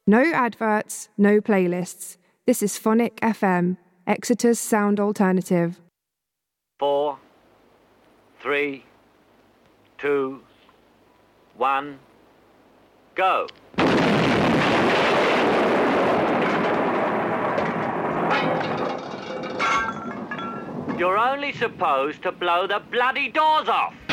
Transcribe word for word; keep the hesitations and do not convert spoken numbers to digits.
No adverts, no playlists. This is Phonic F M, Exeter's sound alternative. Four, three, two, one, go. You're only supposed to blow the bloody doors off.